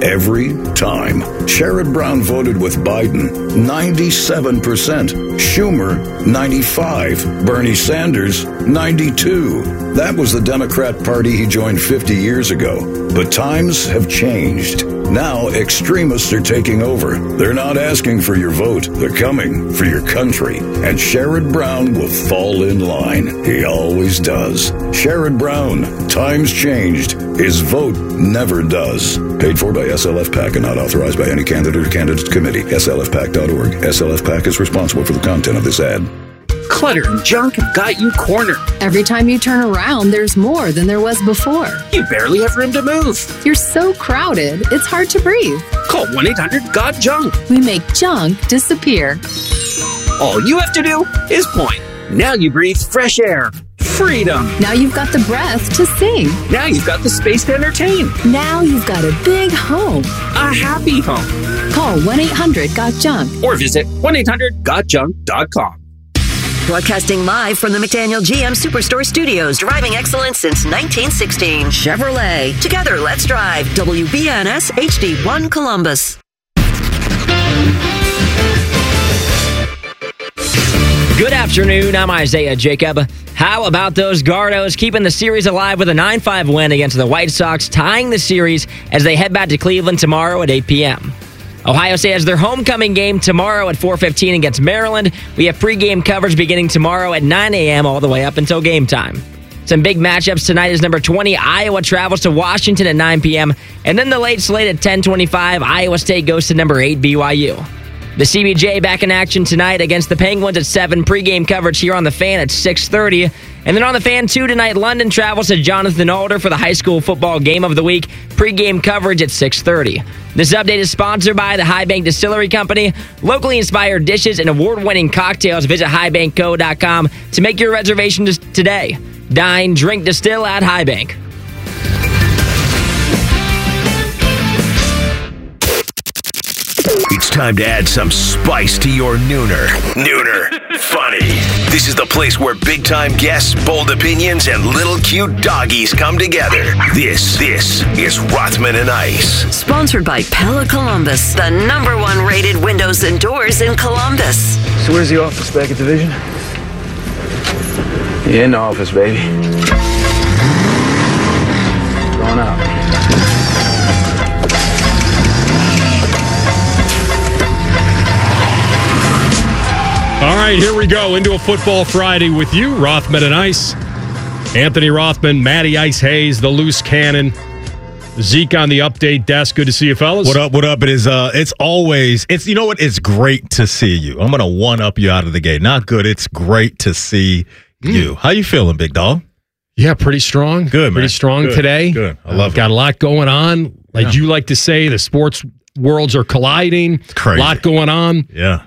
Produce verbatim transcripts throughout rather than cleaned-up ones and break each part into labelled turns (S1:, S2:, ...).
S1: every time. Sherrod Brown voted with Biden, ninety-seven percent. Schumer, ninety-five. Bernie Sanders, ninety-two. That was the Democrat Party he joined fifty years ago. But times have changed. Now extremists are taking over. They're not asking for your vote. They're coming for your country. And Sherrod Brown will fall in line. He always does. Sherrod Brown. Times changed. His vote never does. Paid for by S L F PAC and not authorized by any candidate or candidates committee. S L F P A C dot org. S L F PAC is responsible for the content of this ad.
S2: Clutter and junk have got you cornered.
S3: Every time you turn around, there's more than there was before.
S2: You barely have room to move.
S3: You're so crowded, it's hard to breathe.
S2: Call one eight hundred got junk.
S3: We make junk disappear.
S2: All you have to do is point. Now you breathe fresh air. Freedom.
S3: Now you've got the breath to sing.
S2: Now you've got the space to entertain.
S3: Now you've got a big home.
S2: A happy home.
S3: Call one eight hundred got junk.
S2: Or visit one eight hundred got junk dot com.
S4: Broadcasting live from the McDaniel G M Superstore Studios, driving excellence since nineteen sixteen. Chevrolet. Together, let's drive. W B N S H D one Columbus.
S5: Good afternoon, I'm Isaiah Jacob. How about those Gardos keeping the series alive with a nine five win against the White Sox, tying the series as they head back to Cleveland tomorrow at eight p.m. Ohio State has their homecoming game tomorrow at four fifteen against Maryland. We have pregame coverage beginning tomorrow at nine a.m. all the way up until game time. Some big matchups tonight as number twenty, Iowa travels to Washington at nine p.m. And then the late slate at ten twenty-five, Iowa State goes to number eight, B Y U. The C B J back in action tonight against the Penguins at seven. Pregame coverage here on The Fan at six thirty. And then on The Fan two tonight, London travels to Jonathan Alder for the high school football game of the week. Pregame coverage at six thirty. This update is sponsored by the High Bank Distillery Company. Locally inspired dishes and award-winning cocktails. Visit high bank co dot com to make your reservation today. Dine, drink, distill at High Bank.
S6: It's time to add some spice to your nooner. Nooner Funny. This is the place where big-time guests, bold opinions, and little cute doggies come together. This, this is Rothman and Ice.
S4: Sponsored by Pella Columbus, the number one rated windows and doors in Columbus.
S7: So where's the office? Back at Division? Yeah, in the office, baby. Going out.
S8: All right, here we go into a Football Friday with you, Rothman and Ice. Anthony Rothman, Matty Ice Hayes, the loose cannon. Zeke on the update desk. Good to see you, fellas.
S9: What up, what up? It is, uh, it's always, it's, you know what? It's great to see you. I'm going to one-up you out of the gate. Not good. It's great to see mm. you. How you feeling, big dog?
S8: Yeah, pretty strong.
S9: Good, man.
S8: Pretty strong
S9: good.
S8: today.
S9: Good. I love
S8: uh,
S9: it.
S8: Got a lot going on. Like
S9: yeah.
S8: you like to say, the sports worlds are colliding.
S9: It's crazy.
S8: A lot going on.
S9: Yeah.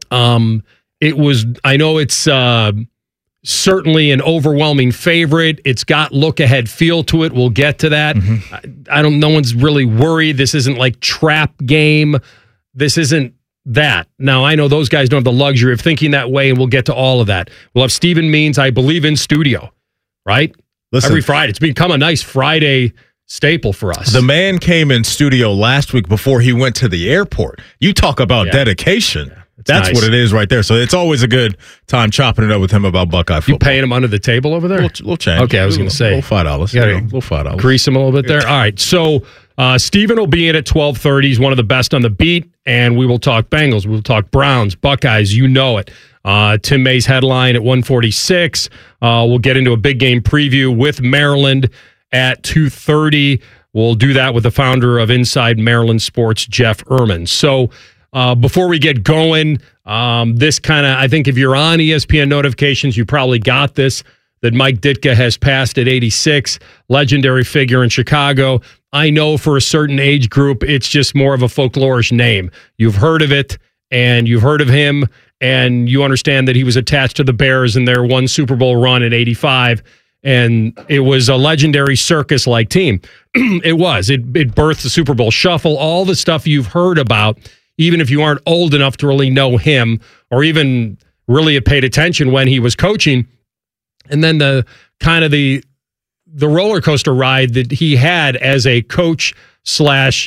S8: Um, It was, I know it's uh, certainly an overwhelming favorite. It's got look-ahead feel to it. We'll get to that. Mm-hmm. I, I don't, no one's really worried. This isn't like trap game. This isn't that. Now, I know those guys don't have the luxury of thinking that way, and we'll get to all of that. We'll have Stephen Means, I believe, in studio, right?
S9: Listen,
S8: every Friday. It's become a nice Friday staple for us.
S9: The man came in studio last week before he went to the airport. You talk about yeah. dedication. Yeah. That's
S8: nice.
S9: What it is right there. So it's always a good time chopping it up with him about Buckeye football.
S8: You paying him under the table over there?
S9: A little, little change.
S8: Okay, I was going to say.
S9: A little five dollars.
S8: You
S9: know, a little five dollars.
S8: Grease him a little bit there. All right. So uh, Stephen will be in at twelve thirty. He's one of the best on the beat. And we will talk Bengals. We will talk Browns, Buckeyes. You know it. Uh, Tim May's headline at one forty-six. Uh, we'll get into a big game preview with Maryland at two thirty. We'll do that with the founder of Inside Maryland Sports, Jeff Erman. So uh, before we get going, um, this kind of, I think if you're on E S P N notifications, you probably got this, that Mike Ditka has passed at eighty-six, legendary figure in Chicago. I know for a certain age group, it's just more of a folklorish name. You've heard of it, and you've heard of him, and you understand that he was attached to the Bears in their one Super Bowl run in eighty-five, and it was a legendary circus-like team. It was. It, it birthed the Super Bowl Shuffle, all the stuff you've heard about, even if you aren't old enough to really know him or even really have paid attention when he was coaching. And then the kind of the the roller coaster ride that he had as a coach slash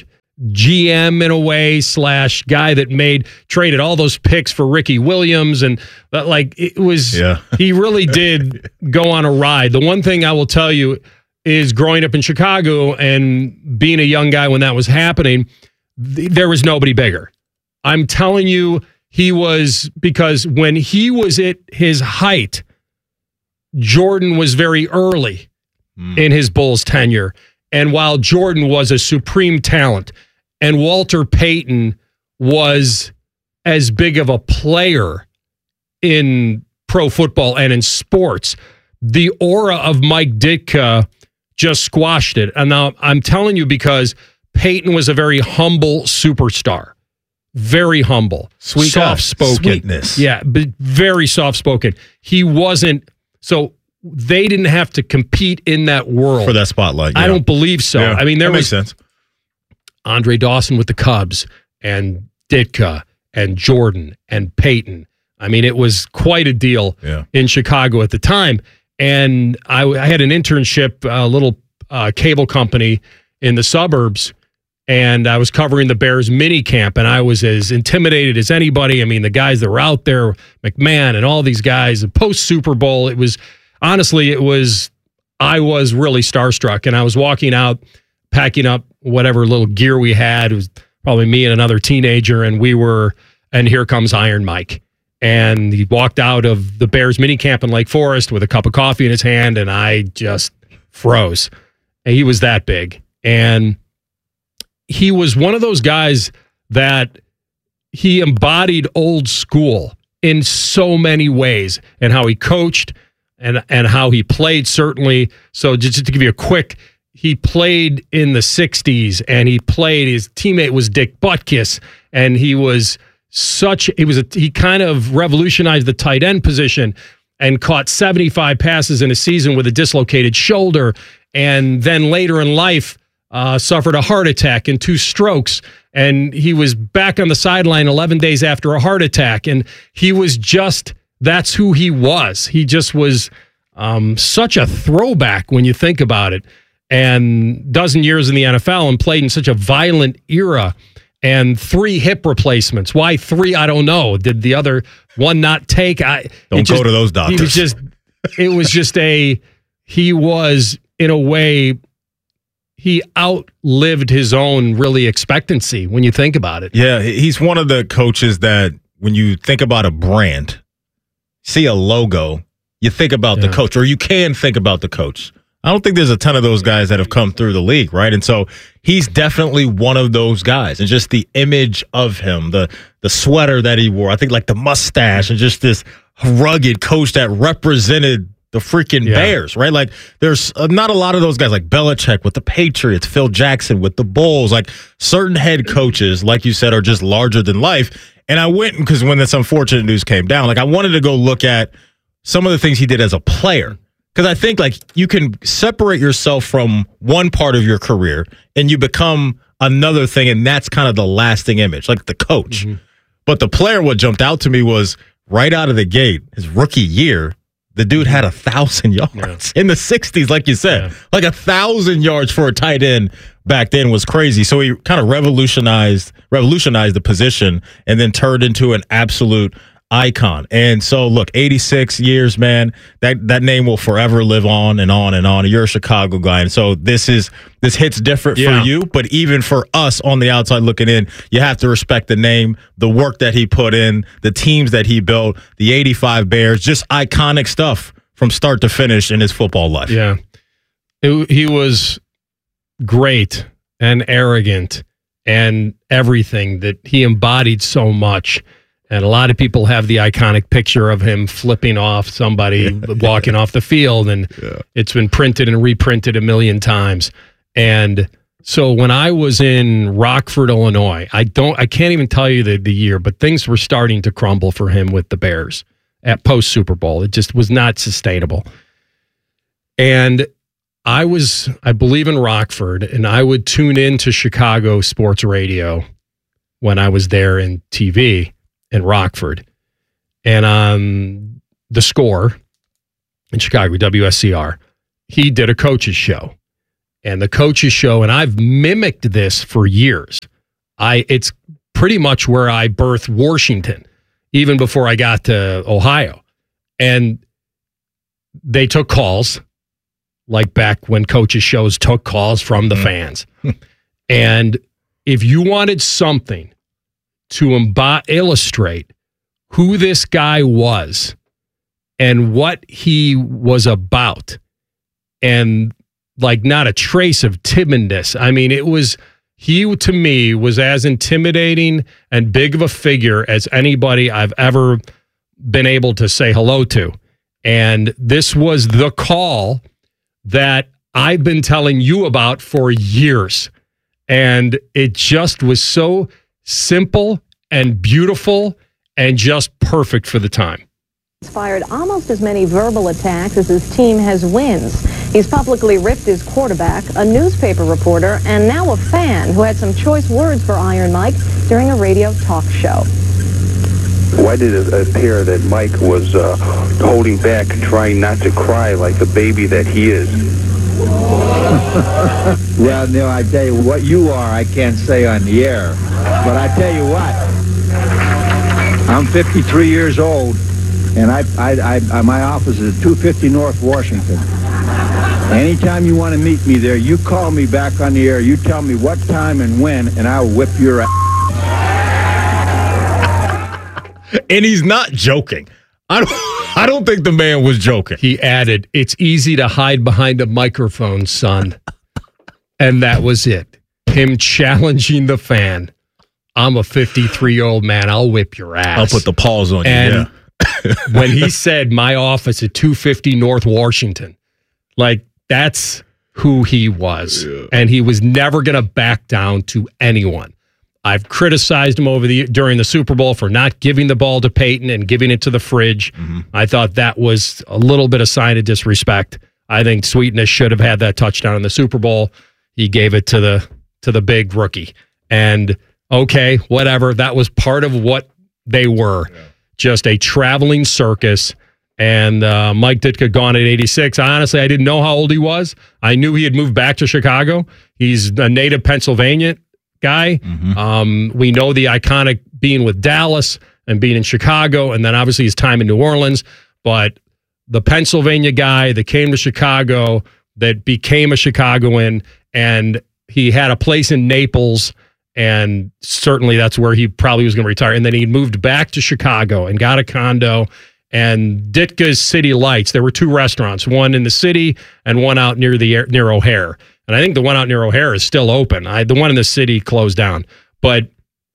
S8: G M in a way slash guy that made traded all those picks for Ricky Williams, and uh, like it was
S9: yeah.
S8: he really did go on a ride. The one thing I will tell you is growing up in Chicago and being a young guy when that was happening, th- there was nobody bigger. I'm telling you, he was, because when he was at his height, Jordan was very early mm. in his Bulls tenure. And while Jordan was a supreme talent and Walter Payton was as big of a player in pro football and in sports, the aura of Mike Ditka just squashed it. And now I'm telling you, because Payton was a very humble superstar. Very humble,
S9: sweet,
S8: soft-spoken,
S9: sweetness.
S8: Yeah, but very soft-spoken. He wasn't, so they didn't have to compete in that world
S9: for that spotlight. Yeah.
S8: I don't believe so.
S9: Yeah,
S8: I mean, there
S9: that
S8: was
S9: makes sense.
S8: Andre Dawson with the Cubs and Ditka and Jordan and Payton. I mean, it was quite a deal
S9: yeah.
S8: in Chicago at the time. And I, I had an internship, a little uh, cable company in the suburbs. And I was covering the Bears mini camp, and I was as intimidated as anybody. I mean, the guys that were out there, McMahon and all these guys, post Super Bowl, it was, honestly, it was, I was really starstruck. And I was walking out, packing up whatever little gear we had. It was probably me and another teenager, and we were, and here comes Iron Mike. And he walked out of the Bears mini camp in Lake Forest with a cup of coffee in his hand, and I just froze. And he was that big. And he was one of those guys that he embodied old school in so many ways, and how he coached and and how he played, certainly. So just to give you a quick, he played in the sixties, and he played, his teammate was Dick Butkus, and he was such, he was a, he kind of revolutionized the tight end position and caught seventy-five passes in a season with a dislocated shoulder, and then later in life, Uh, suffered a heart attack and two strokes, and he was back on the sideline eleven days after a heart attack, and he was just, that's who he was. He just was um, such a throwback when you think about it, and dozen years in the N F L and played in such a violent era, and three hip replacements. Why three? I don't know. Did the other one not take? I
S9: Don't
S8: just,
S9: go to those doctors.
S8: He was just, it was just a, he was in a way, he outlived his own really expectancy when you think about it.
S9: Yeah, he's one of the coaches that when you think about a brand, see a logo, you think about yeah. the coach, or you can think about the coach. I don't think there's a ton of those guys that have come through the league, right? And so he's definitely one of those guys. And just the image of him, the the sweater that he wore, I think like the mustache, and just this rugged coach that represented the freaking yeah. Bears, right? Like, there's uh, not a lot of those guys, like Belichick with the Patriots, Phil Jackson with the Bulls. Like, certain head coaches, like you said, are just larger than life. And I went, because when this unfortunate news came down, like, I wanted to go look at some of the things he did as a player. Because I think, like, you can separate yourself from one part of your career and you become another thing, and that's kind of the lasting image, like the coach. Mm-hmm. But the player, what jumped out to me was right out of the gate, his rookie year, the dude had a thousand yards yeah. in the sixties, like you said. Yeah. Like a thousand yards for a tight end back then was crazy. So he kind of revolutionized revolutionized the position and then turned into an absolute icon. And so, look, eighty-six years, man, that, that name will forever live on and on and on. You're a Chicago guy. And so this is this hits different yeah. for you, but even for us on the outside looking in, you have to respect the name, the work that he put in, the teams that he built, the eighty-five Bears, just iconic stuff from start to finish in his football life.
S8: Yeah. It, he was great and arrogant and everything, that he embodied so much. And a lot of people have the iconic picture of him flipping off somebody walking off the field, and yeah. it's been printed and reprinted a million times. And so when I was in Rockford, Illinois, I don't, I can't even tell you the, the year, but things were starting to crumble for him with the Bears at post Super Bowl. It just was not sustainable. And I was, I believe in Rockford, and I would tune into Chicago sports radio when I was there in T V. In Rockford, and on The Score in Chicago, W S C R, he did a coach's show. And the coach's show, and I've mimicked this for years. I it's pretty much where I birthed Washington, even before I got to Ohio. And they took calls, like back when coaches' shows took calls from the fans. And if you wanted something to imbo- illustrate who this guy was and what he was about, and like not a trace of timidness. I mean, it was, he to me was as intimidating and big of a figure as anybody I've ever been able to say hello to. And this was the call that I've been telling you about for years. And it just was so simple and beautiful and just perfect for the time.
S10: He's fired almost as many verbal attacks as his team has wins. He's publicly ripped his quarterback, a newspaper reporter, and now a fan who had some choice words for Iron Mike during a radio talk show.
S11: Why did it appear that Mike was uh, holding back, trying not to cry like the baby that he is?
S12: Well, Neil, I tell you, what you are, I can't say on the air. But I tell you what, I'm fifty-three years old, and I, I, I, my office is at two fifty North Washington. Anytime you want to meet me there, you call me back on the air, you tell me what time and when, and I'll whip your ass.
S9: And he's not joking. I don't, I don't think the man was joking.
S8: He added, "It's easy to hide behind a microphone, son." And that was it. Him challenging the fan. I'm a fifty-three-year-old man. I'll whip your ass.
S9: I'll put the paws on
S8: and
S9: you. Yeah.
S8: When he said my office at two fifty North Washington, like that's who he was. Yeah. And he was never going to back down to anyone. I've criticized him over the during the Super Bowl for not giving the ball to Peyton and giving it to the fridge. Mm-hmm. I thought that was a little bit of sign of disrespect. I think Sweetness should have had that touchdown in the Super Bowl. He gave it to the to the big rookie. And okay, whatever. That was part of what they were. Yeah. Just a traveling circus. And uh, Mike Ditka gone at eighty-six. Honestly, I didn't know how old he was. I knew he had moved back to Chicago. He's a native Pennsylvania guy. Mm-hmm. Um, we know the iconic being with Dallas and being in Chicago, and then obviously his time in New Orleans. But the Pennsylvania guy that came to Chicago, that became a Chicagoan, and he had a place in Naples, and certainly that's where he probably was going to retire. And then he moved back to Chicago and got a condo. And Ditka's City Lights, there were two restaurants, one in the city and one out near the near O'Hare. And I think the one out near O'Hare is still open. I, the one in the city closed down. But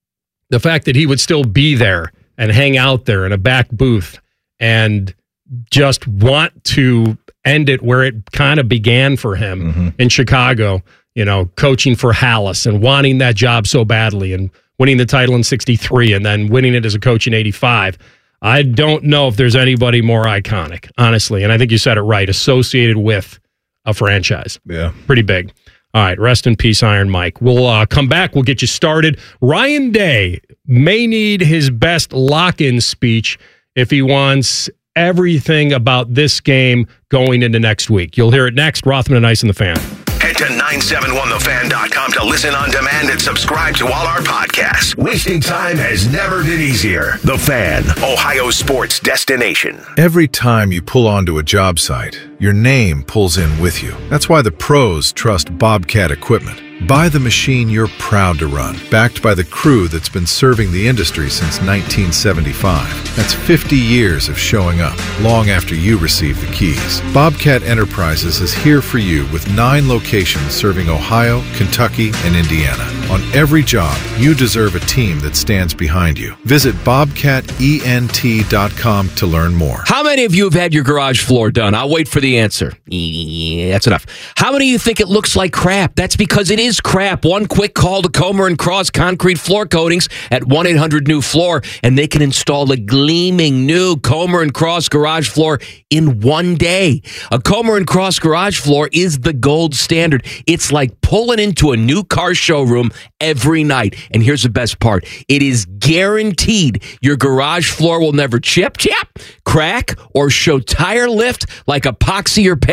S8: the fact that he would still be there and hang out there in a back booth and just want to end it where it kind of began for him mm-hmm. in Chicago, you know, coaching for Hallis and wanting that job so badly and winning the title in sixty-three and then winning it as a coach in eighty-five. I don't know if there's anybody more iconic, honestly. And I think you said it right, associated with a franchise.
S9: Yeah.
S8: Pretty big. All right, rest in peace, Iron Mike. We'll uh, come back. We'll get you started. Ryan Day may need his best lock-in speech if he wants everything about this game going into next week. You'll hear it next. Rothman and Ice and the Fan.
S6: Head to nine seven one the fan dot com to listen on demand and subscribe to all our podcasts. Wasting time has never been easier. The Fan, Ohio sports destination.
S13: Every time you pull onto a job site, your name pulls in with you. That's why the pros trust Bobcat equipment. Buy the machine you're proud to run, backed by the crew that's been serving the industry since nineteen seventy-five. That's fifty years of showing up, long after you receive the keys. Bobcat Enterprises is here for you with nine locations serving Ohio, Kentucky, and Indiana. On every job, you deserve a team that stands behind you. Visit bobcat ent dot com to learn more.
S14: How many of you have had your garage floor done? I'll wait for the answer. Yeah, that's enough. How many of you think it looks like crap? That's because it is crap. One quick call to Comer and Cross Concrete Floor Coatings at one eight hundred new floor, and they can install a gleaming new Comer and Cross garage floor in one day. A Comer and Cross garage floor is the gold standard. It's like pulling into a new car showroom every night. And here's the best part. It is guaranteed your garage floor will never chip, chip, crack, or show tire lift like epoxy or paint.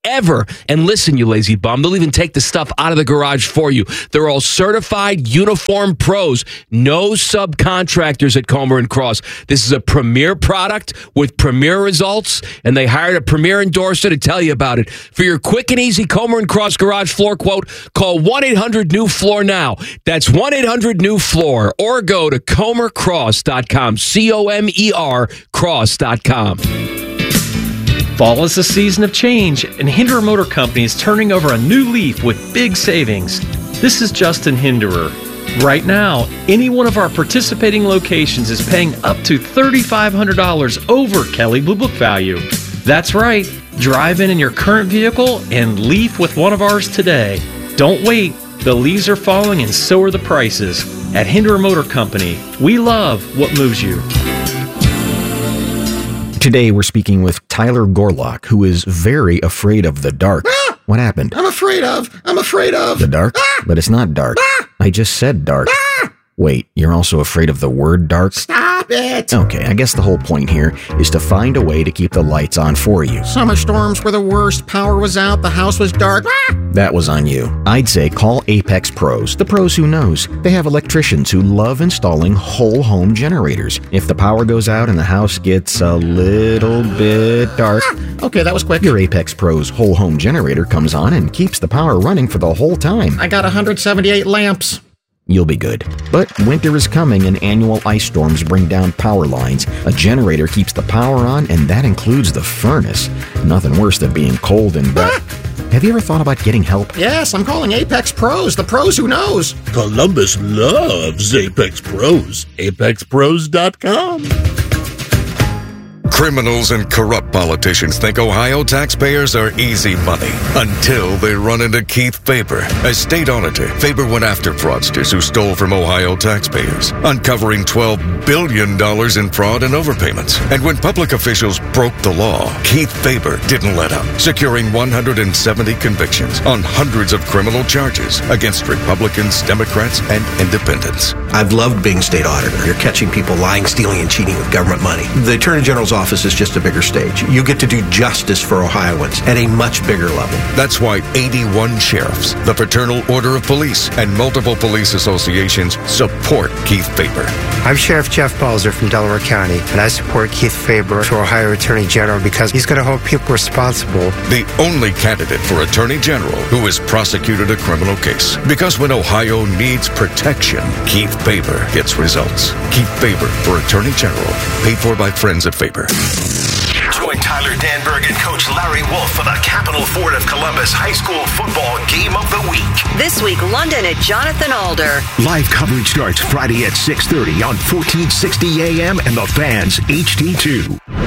S14: ever. And listen, you lazy bum, they'll even take the stuff out of the garage for you. They're all certified uniform pros. No subcontractors at Comer and Cross. This is a premier product with premier results, and they hired a premier endorser to tell you about it. For your quick and easy Comer and Cross garage floor quote, call one eight hundred new floor now. That's one eight hundred new floor, or go to comer cross dot com. C O M E R cross dot com.
S15: Fall is a season of change, and Hinderer Motor Company is turning over a new leaf with big savings. This is Justin Hinderer. Right now, any one of our participating locations is paying up to three thousand five hundred dollars over Kelley Blue Book value. That's right. Drive in in your current vehicle and leaf with one of ours today. Don't wait. The leaves are falling and so are the prices. At Hinderer Motor Company, we love what moves you.
S16: Today we're speaking with Tyler Gorlock, who is very afraid of the dark.
S17: Ah!
S16: What happened?
S17: I'm afraid of. I'm afraid of.
S16: The dark?
S17: Ah!
S16: But it's not dark.
S17: Ah!
S16: I just said dark.
S17: Ah!
S16: Wait, you're also afraid of the word dark?
S17: Stop it.
S16: Okay, I guess the whole point here is to find a way to keep the lights on for you.
S17: Summer storms were the worst. Power was out. The house was dark. Ah!
S16: That was on you. I'd say call Apex Pros, the pros who knows. They have electricians who love installing whole home generators. If the power goes out and the house gets a little bit dark,
S17: ah! Okay, that was quick.
S16: Your Apex Pros whole home generator comes on and keeps the power running for the whole time.
S17: I got one hundred seventy-eight lamps.
S16: You'll be good. But winter is coming and annual ice storms bring down power lines. A generator keeps the power on, and that includes the furnace. Nothing worse than being cold and wet. Have you ever thought about getting help?
S17: Yes, I'm calling Apex Pros, the pros who knows.
S18: Columbus loves Apex Pros. apex pros dot com.
S19: Criminals and corrupt politicians think Ohio taxpayers are easy money until they run into Keith Faber. As state auditor, Faber went after fraudsters who stole from Ohio taxpayers, uncovering twelve billion dollars in fraud and overpayments. And when public officials broke the law, Keith Faber didn't let up, securing one hundred seventy convictions on hundreds of criminal charges against Republicans, Democrats, and independents.
S20: I've loved being state auditor. You're catching people lying, stealing, and cheating with government money. The Attorney General's office is just a bigger stage. You get to do justice for Ohioans at a much bigger level.
S19: That's why eighty-one sheriffs, the Fraternal Order of Police, and multiple police associations support Keith Faber.
S21: I'm Sheriff Jeff Balzer from Delaware County, and I support Keith Faber for Ohio Attorney General because he's going to hold people responsible.
S19: The only candidate for Attorney General who has prosecuted a criminal case. Because when Ohio needs protection, Keith Faber gets results. Keith Faber for Attorney General, paid for by friends at Faber.
S6: Join Tyler Danberg and Coach Larry Wolf for the Capital Ford of Columbus High School Football Game of the Week.
S4: This week, London at Jonathan Alder.
S6: Live coverage starts Friday at six thirty on fourteen sixty A M and the Fans H D two.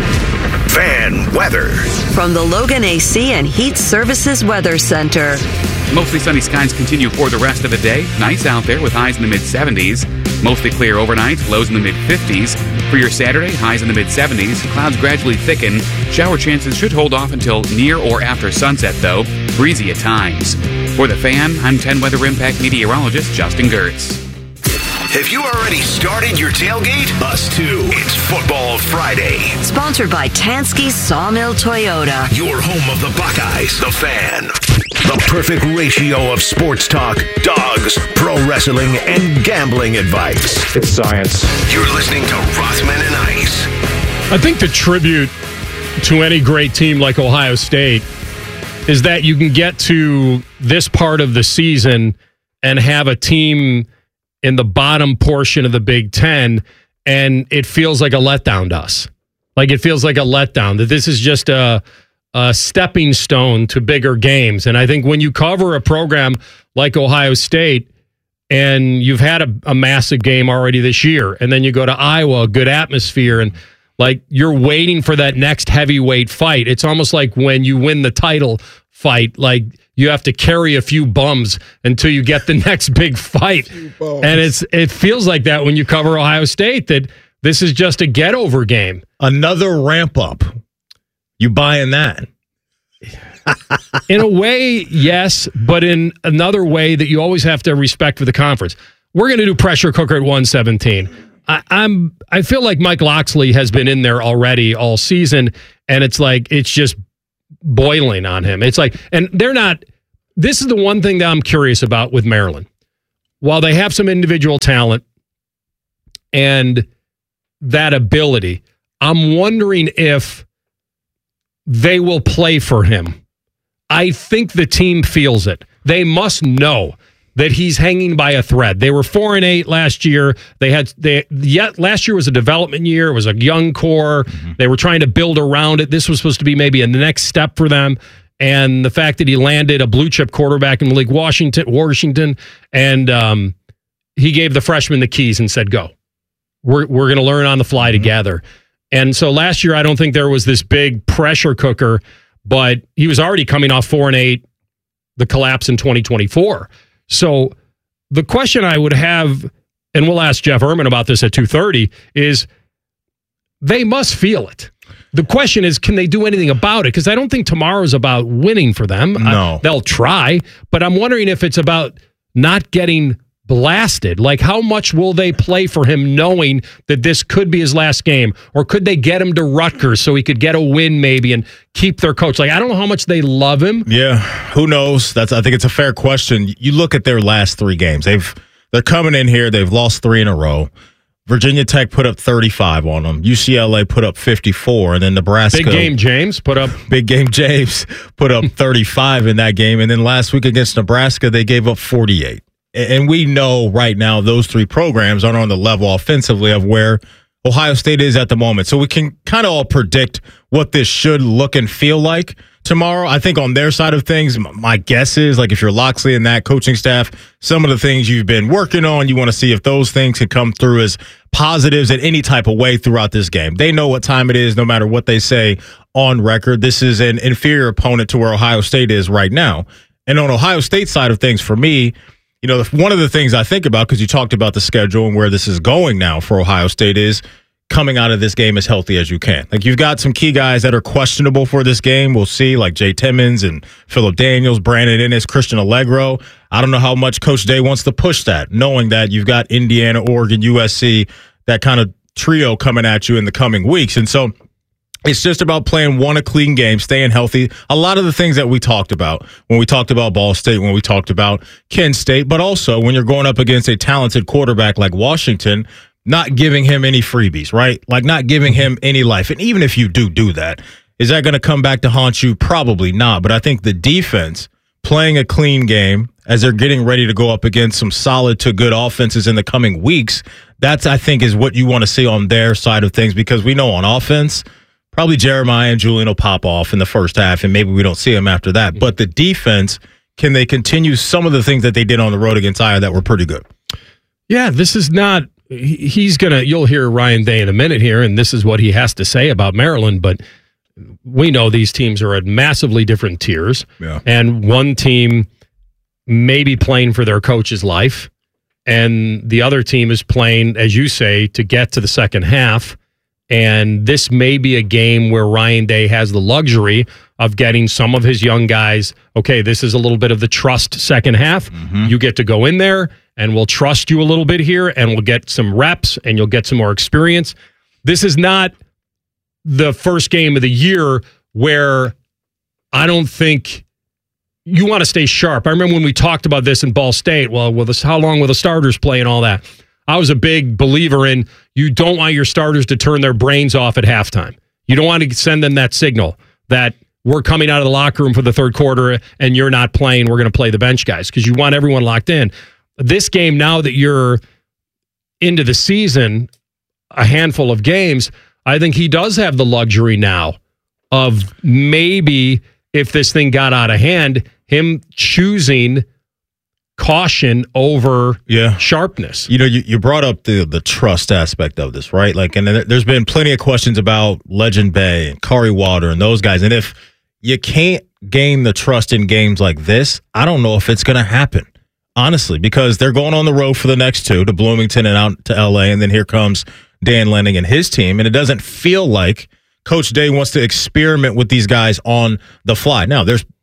S6: Fan weather.
S4: From the Logan A C and Heat Services Weather Center.
S22: Mostly sunny skies continue for the rest of the day. Nice out there with highs in the mid-seventies. Mostly clear overnight, lows in the mid-fifties. For your Saturday, highs in the mid-seventies. Clouds gradually thicken. Shower chances should hold off until near or after sunset, though. Breezy at times. For The Fan, I'm ten Weather Impact meteorologist Justin Gertz.
S6: Have you already started your tailgate? Us too. It's Football Friday.
S4: Sponsored by Tansky Sawmill Toyota.
S6: Your home of the Buckeyes, The Fan. The perfect ratio of sports talk, dogs, pro wrestling, and gambling advice.
S7: It's science.
S6: You're listening to Rothman and Ice.
S8: I think the tribute to any great team like Ohio State is that you can get to this part of the season and have a team in the bottom portion of the Big Ten, and it feels like a letdown to us. Like it feels like a letdown, that this is just a, a stepping stone to bigger games. And I think when you cover a program like Ohio State, and you've had a, a massive game already this year, and then you go to Iowa, a good atmosphere, and like you're waiting for that next heavyweight fight. It's almost like when you win the title fight, like you have to carry a few bums until you get the next big fight. And it's it feels like that when you cover Ohio State, that this is just a get-over game.
S9: Another ramp up. You buying that?
S8: In a way, yes, but in another way that you always have to respect for the conference. We're going to do pressure cooker at one seventeen. I, I'm. I feel like Mike Loxley has been in there already all season, and it's like it's just boiling on him. It's like, and they're not, this is the one thing that I'm curious about with Maryland. While they have some individual talent and that ability, I'm wondering if they will play for him. I think the team feels it. They must know that he's hanging by a thread. They were four and eight last year. They had they yet last year was a development year. It was a young core. Mm-hmm. They were trying to build around it. This was supposed to be maybe a next step for them. And the fact that he landed a blue chip quarterback in Lake Washington, Washington, and um, he gave the freshman the keys and said, "Go. We're we're going to learn on the fly mm-hmm. together." And so last year, I don't think there was this big pressure cooker, but he was already coming off four and eight, the collapse in twenty twenty-four. So the question I would have, and we'll ask Jeff Erman about this at two thirty, is they must feel it. The question is, can they do anything about it? Because I don't think tomorrow's about winning for them.
S9: No.
S8: I, they'll try, but I'm wondering if it's about not getting blasted. Like, how much will they play for him knowing that this could be his last game? Or could they get him to Rutgers so he could get a win maybe and keep their coach? Like, I don't know how much they love him.
S9: Yeah, who knows? That's I think it's a fair question. You look at their last three games. They've they're coming in here, they've lost three in a row. Virginia Tech put up thirty-five on them. U C L A put up fifty-four, and then Nebraska.
S8: Big game James put up.
S9: Big game James put up thirty-five in that game, and then last week against Nebraska, they gave up forty-eight. And we know right now those three programs aren't on the level offensively of where Ohio State is at the moment. So we can kind of all predict what this should look and feel like tomorrow. I think on their side of things, my guess is, like, if you're Loxley and that coaching staff, some of the things you've been working on, you want to see if those things can come through as positives in any type of way throughout this game. They know what time it is, no matter what they say on record. This is an inferior opponent to where Ohio State is right now. And on Ohio State's side of things, for me, you know, one of the things I think about, because you talked about the schedule and where this is going now for Ohio State, is coming out of this game as healthy as you can. Like, you've got some key guys that are questionable for this game. We'll see, like Jay Timmons and Phillip Daniels, Brandon Ennis, Christian Allegro. I don't know how much Coach Day wants to push that, knowing that you've got Indiana, Oregon, U S C, that kind of trio coming at you in the coming weeks. And so it's just about playing one a clean game, staying healthy. A lot of the things that we talked about when we talked about Ball State, when we talked about Kent State, but also when you're going up against a talented quarterback like Washington, not giving him any freebies, right? Like, not giving him any life. And even if you do do that, is that going to come back to haunt you? Probably not. But I think the defense playing a clean game as they're getting ready to go up against some solid to good offenses in the coming weeks, that's, I think, is what you want to see on their side of things, because we know on offense, probably Jeremiah and Julian will pop off in the first half, and maybe we don't see them after that. But the defense, can they continue some of the things that they did on the road against Iowa that were pretty good?
S8: Yeah, this is not – he's going to – you'll hear Ryan Day in a minute here, and this is what he has to say about Maryland. But we know these teams are at massively different tiers.
S9: Yeah.
S8: And one team may be playing for their coach's life, and the other team is playing, as you say, to get to the second half. And this may be a game where Ryan Day has the luxury of getting some of his young guys, okay, this is a little bit of the trust second half. Mm-hmm. You get to go in there, and we'll trust you a little bit here, and we'll get some reps, and you'll get some more experience. This is not the first game of the year where I don't think you want to stay sharp. I remember when we talked about this in Ball State, well, will this, how long will the starters play and all that? I was a big believer in you don't want your starters to turn their brains off at halftime. You don't want to send them that signal that we're coming out of the locker room for the third quarter and you're not playing, we're going to play the bench guys, because you want everyone locked in. This game, now that you're into the season, a handful of games, I think he does have the luxury now of maybe, if this thing got out of hand, him choosing caution over
S9: yeah.
S8: sharpness.
S9: You know, you, you brought up the the trust aspect of this, right? Like, and there's been plenty of questions about Legend Bay and Kari Water and those guys. And if you can't gain the trust in games like this, I don't know if it's going to happen, honestly, because they're going on the road for the next two to Bloomington and out to L A. And then here comes Dan Lanning and his team. And it doesn't feel like Coach Day wants to experiment with these guys on the fly. Now, there's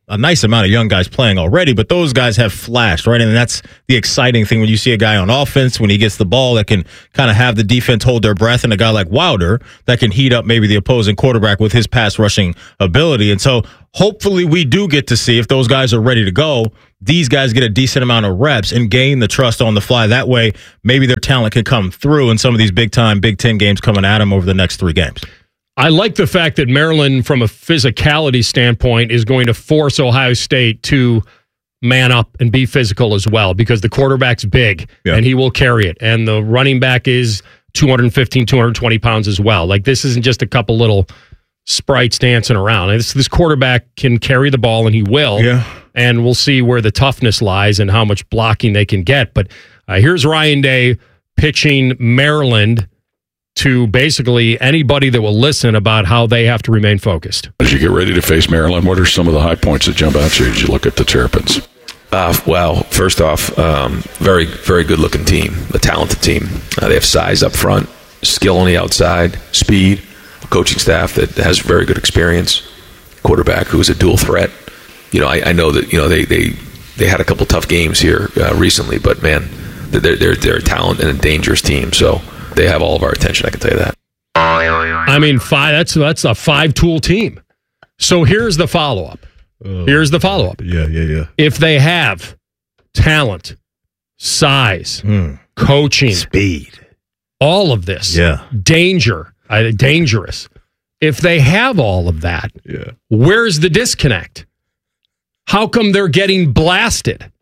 S9: a nice amount of young guys playing already, but those guys have flashed, right? And that's the exciting thing when you see a guy on offense, when he gets the ball, that can kind of have the defense hold their breath, and a guy like Wilder that can heat up maybe the opposing quarterback with his pass rushing ability. And so hopefully we do get to see, if those guys are ready to go, these guys get a decent amount of reps and gain the trust on the fly. That way, maybe their talent can come through in some of these big-time Big Ten games coming at them over the next three games.
S8: I like the fact that Maryland, from a physicality standpoint, is going to force Ohio State to man up and be physical as well, because the quarterback's big yeah. and he will carry it. And the running back is two fifteen, two twenty pounds as well. Like, this isn't just a couple little sprites dancing around. This, this quarterback can carry the ball, and he will.
S9: Yeah.
S8: And we'll see where the toughness lies and how much blocking they can get. But uh, here's Ryan Day pitching Maryland to basically anybody that will listen about how they have to remain focused.
S1: As you get ready to face Maryland, what are some of the high points that jump out to you as you look at the Terrapins?
S3: Uh, well, first off, um, very, very good-looking team, a talented team. Uh, they have size up front, skill on the outside, speed, a coaching staff that has very good experience, quarterback who is a dual threat. You know, I, I know that, you know, they, they, they had a couple tough games here uh, recently, but, man, they're, they're, they're a talent and a dangerous team, so they have all of our attention, I can tell you that.
S8: I mean, five. That's that's a five-tool team. So here's the follow-up.
S9: Oh,
S8: here's the follow-up.
S9: Yeah, yeah, yeah.
S8: If they have talent, size,
S9: mm.
S8: coaching,
S9: speed,
S8: all of this,
S9: yeah,
S8: danger, uh, dangerous. If they have all of that,
S9: yeah,
S8: where's the disconnect? How come they're getting blasted?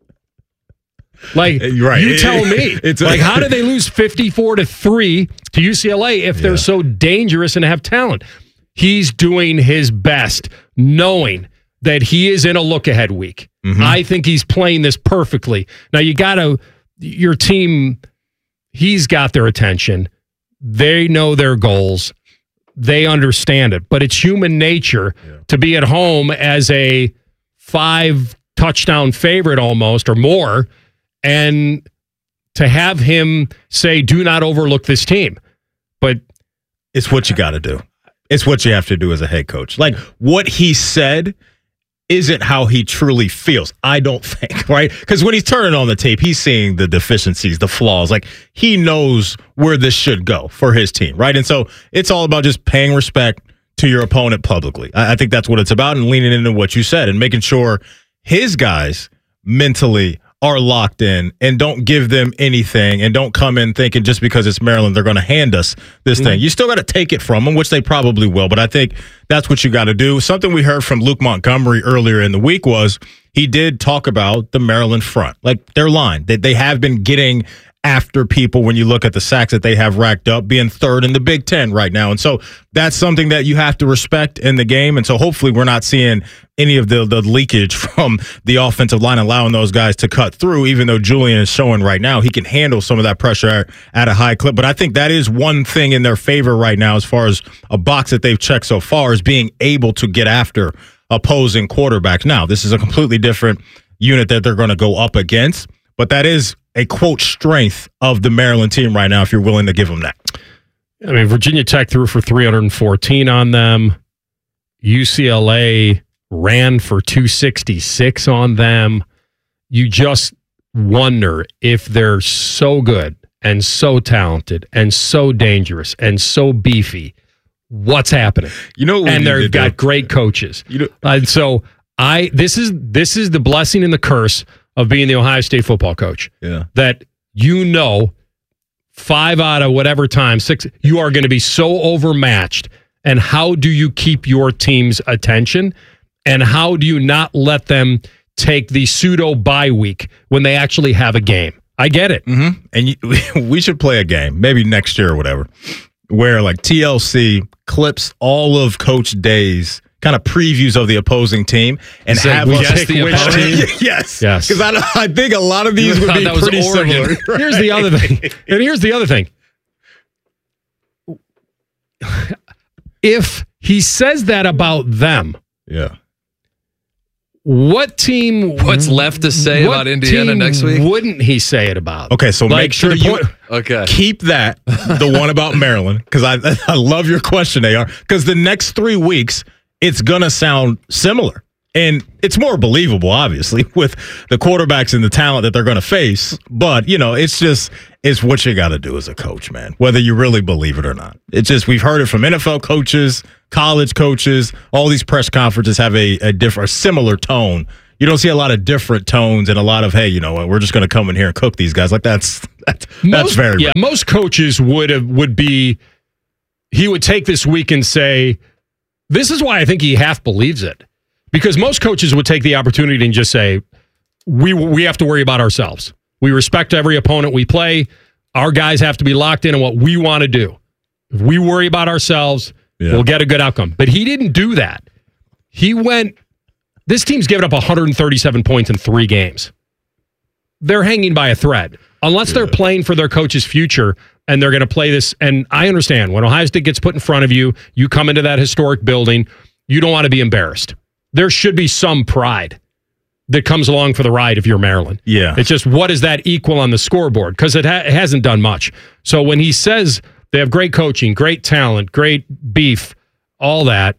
S8: Like,
S9: right.
S8: you tell me.
S9: It's
S8: like, how do they lose fifty-four to three to U C L A if they're
S9: Yeah.
S8: so dangerous and have talent? He's doing his best, knowing that he is in a look-ahead week.
S9: Mhm.
S8: I think he's playing this perfectly. Now, you got to, your team, he's got their attention. They know their goals. They understand it. But it's human nature to be at home as a five-touchdown favorite almost, or more, and to have him say, do not overlook this team. But
S9: it's what you got to do. It's what you have to do as a head coach. Like, what he said isn't how he truly feels, I don't think, right? Because when he's turning on the tape, he's seeing the deficiencies, the flaws. Like, he knows where this should go for his team, right? And so it's all about just paying respect to your opponent publicly. I, I think that's what it's about, and leaning into what you said and making sure his guys mentally are locked in and don't give them anything, and don't come in thinking just because it's Maryland they're going to hand us this mm-hmm. thing. You still got to take it from them, which they probably will, but I think that's what you got to do. Something we heard from Luke Montgomery earlier in the week was he did talk about the Maryland front, like their line. They, they have been getting after people when you look at the sacks that they have racked up, being third in the Big Ten right now. And so that's something that you have to respect in the game. And so hopefully we're not seeing any of the, the leakage from the offensive line, allowing those guys to cut through, even though Julian is showing right now he can handle some of that pressure at a high clip. But I think that is one thing in their favor right now, as far as a box that they've checked so far, is being able to get after opposing quarterbacks. Now, this is a completely different unit that they're going to go up against, but that is a quote strength of the Maryland team right now, if you're willing to give them that.
S8: I mean, Virginia Tech threw for three hundred fourteen on them. U C L A ran for two sixty-six on them. You just wonder if they're so good and so talented and so dangerous and so beefy, what's happening?
S9: You know,
S8: and they've got do. great coaches. You know, and so I this is this is the blessing and the curse of being the Ohio State football coach.
S9: Yeah.
S8: That you know, five out of whatever time, six, you are going to be so overmatched. And how do you keep your team's attention? And how do you not let them take the pseudo bye week when they actually have a game? I get it.
S9: Mm-hmm. And you, we should play a game, maybe next year or whatever, where like T L C clips all of Coach Day's kind of previews of the opposing team and
S8: so
S9: have us pick
S8: which
S9: team.
S8: team.
S9: yes,
S8: yes.
S9: Because I, I think a lot of these would be pretty similar. Right?
S8: Here's the other thing, and here's the other thing. If he says that about them,
S9: yeah,
S8: what team?
S23: What's left to say about Indiana next week?
S8: Wouldn't he say it about?
S9: Okay, so
S8: like,
S9: make sure you
S8: point,
S23: okay.
S9: keep that the one about Maryland, because I I love your question, A R. Because the next three weeks, it's gonna sound similar. And it's more believable, obviously, with the quarterbacks and the talent that they're going to face. But, you know, it's just, it's what you got to do as a coach, man, whether you really believe it or not. It's just, we've heard it from N F L coaches, college coaches. All these press conferences have a, a different, a similar tone. You don't see a lot of different tones and a lot of, hey, you know, we're just going to come in here and cook these guys. Like, that's, that's,
S8: most,
S9: that's very
S8: Yeah, rare. Most coaches would have, would be, he would take this week and say, this is why I think he half believes it. Because most coaches would take the opportunity and just say, we we have to worry about ourselves. We respect every opponent we play. Our guys have to be locked in on what we want to do. If we worry about ourselves, yeah. we'll get a good outcome. But he didn't do that. He went, this team's given up one hundred thirty-seven points in three games. They're hanging by a thread. Unless yeah. they're playing for their coach's future and they're going to play this. And I understand, when Ohio State gets put in front of you, you come into that historic building, you don't want to be embarrassed. There should be some pride that comes along for the ride if you're Maryland.
S9: Yeah.
S8: It's just, what does that equal on the scoreboard? Because it, ha- it hasn't done much. So when he says they have great coaching, great talent, great beef, all that,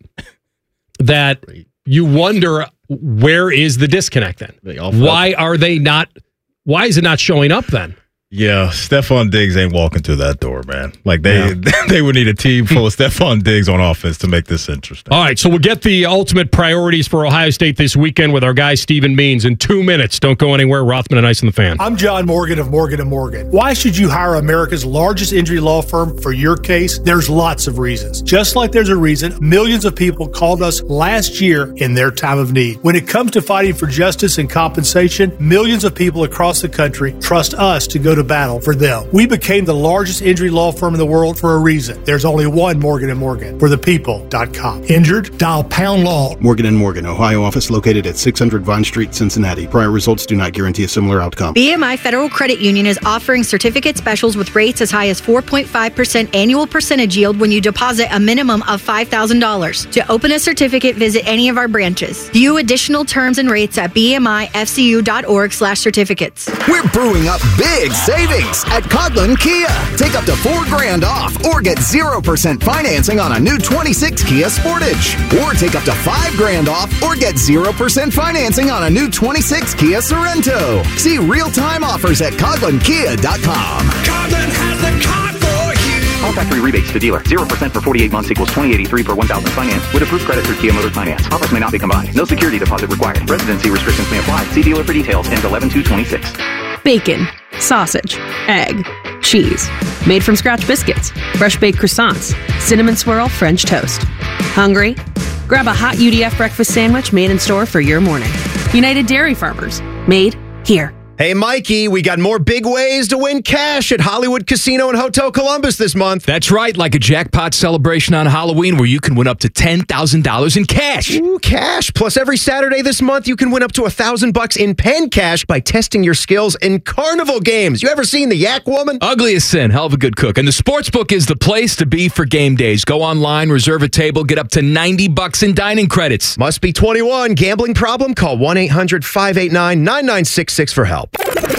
S8: that you wonder, where is the disconnect then? Why are they not, why is it not showing up then?
S9: Yeah, Stephon Diggs ain't walking through that door, man. Like, they yeah. they would need a team full of Stephon Diggs on offense to make this interesting.
S8: All right, so we'll get the ultimate priorities for Ohio State this weekend with our guy Stephen Means in two minutes. Don't go anywhere. Rothman and Ice and the Fan.
S2: I'm John Morgan of Morgan and Morgan. Why should you hire America's largest injury law firm for your case? There's lots of reasons. Just like there's a reason millions of people called us last year in their time of need. When it comes to fighting for justice and compensation, millions of people across the country trust us to go to battle for them. We became the largest injury law firm in the world for a reason. There's only one Morgan and Morgan, for the people dot com. Injured? Dial pound law.
S5: Morgan and Morgan, Ohio office located at six hundred Vine Street, Cincinnati. Prior results do not guarantee a similar outcome.
S10: B M I Federal Credit Union is offering certificate specials with rates as high as four point five percent annual percentage yield when you deposit a minimum of five thousand dollars. To open a certificate, visit any of our branches. View additional terms and rates at b m i f c u dot org slash certificates.
S24: We're brewing up big savings at Coghlan Kia. Take up to four grand off or get zero percent financing on a new twenty-six Kia Sportage. Or take up to five grand off or get zero percent financing on a new twenty-six Kia Sorento. See real-time offers at Coghlan Kia dot com.
S25: Coghlan has the car for you.
S26: All factory rebates to dealer. zero percent for forty-eight months equals twenty eighty-three per one thousand finance with approved credit through Kia Motor Finance. Offers may not be combined. No security deposit required. Residency restrictions may apply. See dealer for details. Ends eleven two twenty-six.
S27: Bacon, sausage, egg, cheese, made from scratch biscuits, fresh baked croissants, cinnamon swirl French toast. Hungry? Grab a hot U D F breakfast sandwich made in store for your morning. United Dairy Farmers, made here.
S28: Hey, Mikey, we got more big ways to win cash at Hollywood Casino and Hotel Columbus this month.
S14: That's right, like a jackpot celebration on Halloween where you can win up to ten thousand dollars in cash.
S28: Ooh, cash. Plus, every Saturday this month, you can win up to one thousand bucks in pen cash by testing your skills in carnival games. You ever seen The Yak Woman?
S14: Ugly as sin. Hell of a good cook. And the Sportsbook is the place to be for game days. Go online, reserve a table, get up to ninety bucks in dining credits.
S28: Must be twenty-one. Gambling problem? Call one eight hundred five eight nine nine nine six six for help.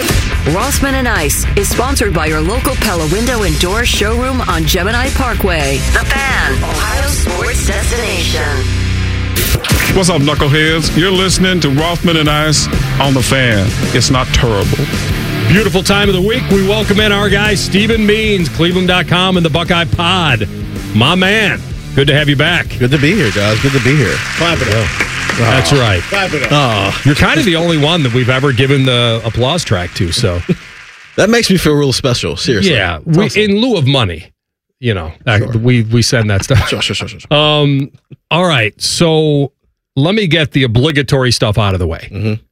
S4: Rothman and Ice is sponsored by your local Pella Window and Door showroom on Gemini Parkway. The Fan, Ohio sports destination.
S29: What's up, knuckleheads? You're listening to Rothman and Ice on The Fan. It's not terrible.
S8: Beautiful time of the week. We welcome in our guy, Stephen Means, Cleveland dot com and the Buckeye Pod. My man, good to have you back.
S30: Good to be here, guys. Good to be here.
S9: Clap it up.
S8: Oh, that's right.
S30: Clap it up.
S8: Oh, you're kind of the only one that we've ever given the applause track to, so.
S30: That makes me feel real special, seriously.
S8: Yeah, we, awesome. In lieu of money, you know, sure. we, we send that stuff.
S30: Sure, sure, sure, sure.
S8: Um, all right, so let me get the obligatory stuff out of the way.
S30: Mm-hmm.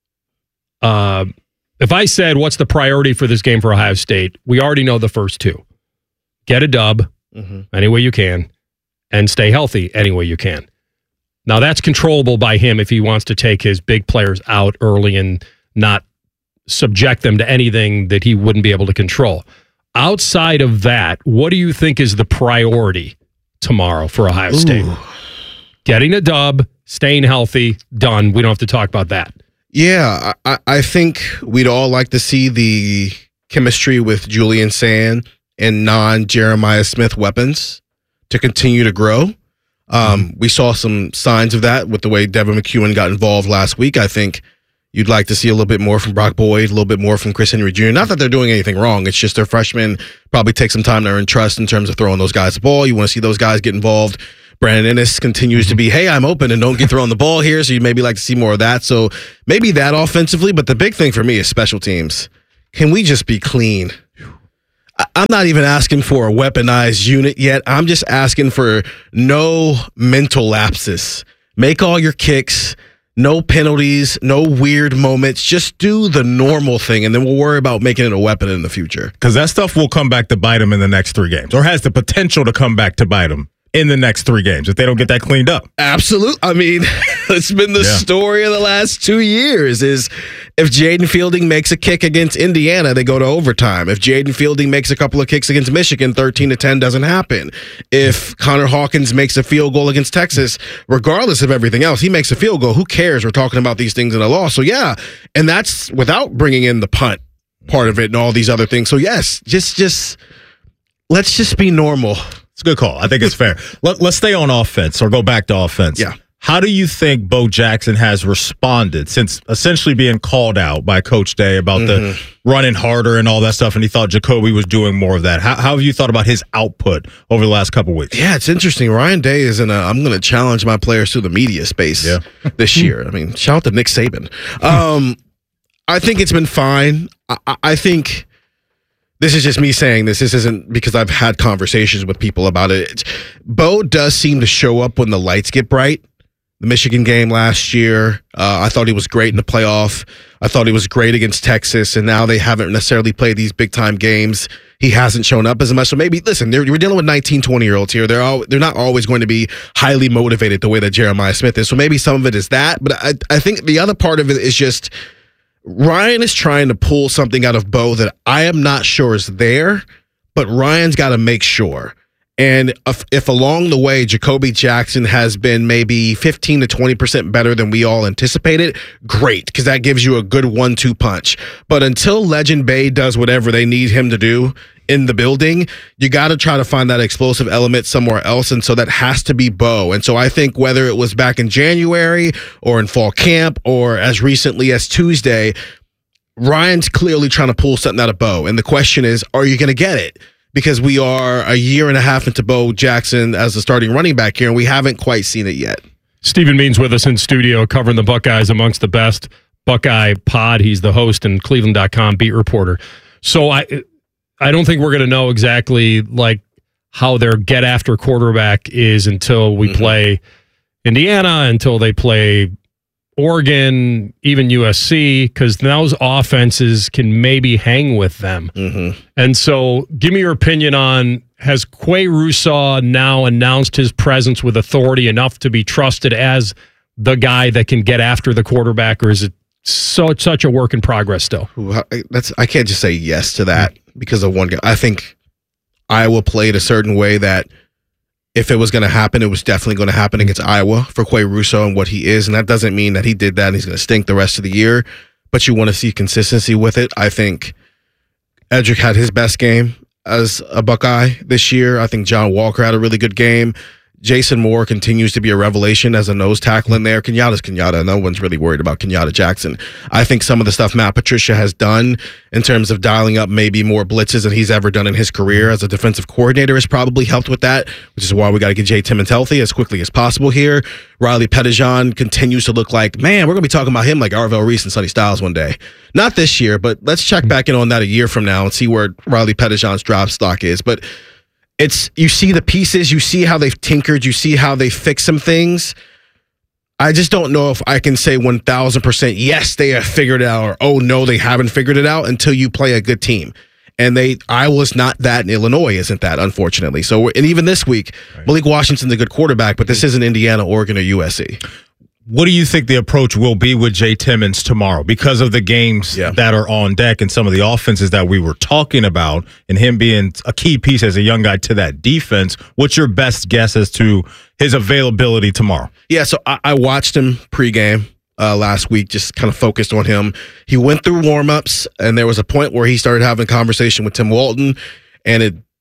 S8: Uh, if I said, what's the priority for this game for Ohio State, we already know the first two. Get a dub mm-hmm. any way you can, and stay healthy any way you can. Now, that's controllable by him if he wants to take his big players out early and not subject them to anything that he wouldn't be able to control. Outside of that, what do you think is the priority tomorrow for Ohio Ooh. State? Getting a dub, staying healthy, done. We don't have to talk about that.
S30: Yeah, I, I think we'd all like to see the chemistry with Julian Sand and non-Jeremiah Smith weapons to continue to grow. Um, we saw some signs of that with the way Devin McEwen got involved last week. I think you'd like to see a little bit more from Brock Boyd, a little bit more from Chris Henry Junior Not that they're doing anything wrong. It's just their freshmen probably take some time to earn trust in terms of throwing those guys the ball. You want to see those guys get involved. Brandon Ennis continues to be, hey, I'm open and don't get thrown the ball here. So you'd maybe like to see more of that. So maybe that offensively. But the big thing for me is special teams. Can we just be clean? I'm not even asking for a weaponized unit yet. I'm just asking for no mental lapses. Make all your kicks, no penalties, no weird moments. Just do the normal thing, and then we'll worry about making it a weapon in the future.
S9: Because that stuff will come back to bite them in the next three games, or has the potential to come back to bite them in the next three games if they don't get that cleaned up.
S30: Absolutely. I mean, it's been the yeah. story of the last two years is if Jaden Fielding makes a kick against Indiana, they go to overtime. If Jaden Fielding makes a couple of kicks against Michigan, thirteen to ten doesn't happen. If Connor Hawkins makes a field goal against Texas, regardless of everything else, he makes a field goal. Who cares? We're talking about these things in a loss. So, yeah, and that's without bringing in the punt part of it and all these other things. So, yes, just just let's just be normal.
S9: It's a good call. I think it's fair. Let, let's stay on offense or go back to offense.
S30: Yeah.
S9: How do you think Bo Jackson has responded since essentially being called out by Coach Day about mm-hmm. the running harder and all that stuff, and he thought Jacoby was doing more of that? How, how have you thought about his output over the last couple of weeks?
S30: Yeah, it's interesting. Ryan Day is in a I'm going to challenge my players to the media space yeah. this year. I mean, shout out to Nick Saban. Um, I think it's been fine. I, I think... This is just me saying this. This isn't because I've had conversations with people about it. It's, Bo does seem to show up when the lights get bright. The Michigan game last year, uh, I thought he was great in the playoff. I thought he was great against Texas, and now they haven't necessarily played these big-time games. He hasn't shown up as much. So maybe, listen, they're, we're dealing with nineteen, twenty-year-olds here. They're all, they're not always going to be highly motivated the way that Jeremiah Smith is. So maybe some of it is that. But I, I think the other part of it is just Ryan is trying to pull something out of Bo that I am not sure is there, but Ryan's got to make sure. And if, if along the way Jacoby Jackson has been maybe fifteen to twenty percent better than we all anticipated, great, because that gives you a good one two punch. But until Legend Bay does whatever they need him to do in the building, you got to try to find that explosive element somewhere else. And so that has to be Bo. And so I think whether it was back in January or in fall camp or as recently as Tuesday, Ryan's clearly trying to pull something out of Bo. And the question is, are you going to get it? Because we are a year and a half into Bo Jackson as the starting running back here, and we haven't quite seen it yet.
S8: Stephen Means with us in studio covering the Buckeyes amongst the best Buckeye pod. He's the host and Cleveland dot com beat reporter. So I I don't think we're going to know exactly like how their get after quarterback is until we mm-hmm. play Indiana, until they play Oregon, even U S C, because those offenses can maybe hang with them.
S30: Mm-hmm.
S8: And so give me your opinion on, has Quay Rousseau now announced his presence with authority enough to be trusted as the guy that can get after the quarterback, or is it so such a work in progress still?
S30: That's I can't just say yes to that because of one guy. I think Iowa played a certain way that if it was going to happen, it was definitely going to happen against Iowa for Quay Rousseau and what he is. And that doesn't mean that he did that and he's going to stink the rest of the year. But you want to see consistency with it. I think Edric had his best game as a Buckeye this year. I think John Walker had a really good game. Jason Moore continues to be a revelation as a nose tackle in there. Kenyatta's Kenyatta. No one's really worried about Kenyatta Jackson. I think some of the stuff Matt Patricia has done in terms of dialing up maybe more blitzes than he's ever done in his career as a defensive coordinator has probably helped with that, which is why we got to get Jay Timmons healthy as quickly as possible here. Riley Pettijohn continues to look like, man, we're going to be talking about him like Arvell Reese and Sonny Styles one day. Not this year, but let's check back in on that a year from now and see where Riley Pettijohn's drop stock is. But It's you see the pieces, you see how they've tinkered, you see how they fix some things. I just don't know if I can say one thousand percent, yes, they have figured it out, or oh, no, they haven't figured it out until you play a good team. And they, Iowa's not that, and Illinois isn't that, unfortunately. So, and even this week, right. Malik Washington's a good quarterback, but this isn't Indiana, Oregon, or U S C.
S9: What do you think the approach will be with Jay Timmons tomorrow because of the games yeah. that are on deck and some of the offenses that we were talking about and him being a key piece as a young guy to that defense? What's your best guess as to his availability tomorrow?
S30: Yeah, so I, I watched him pregame uh, last week, just kind of focused on him. He went through warmups, and there was a point where he started having a conversation with Tim Walton, and it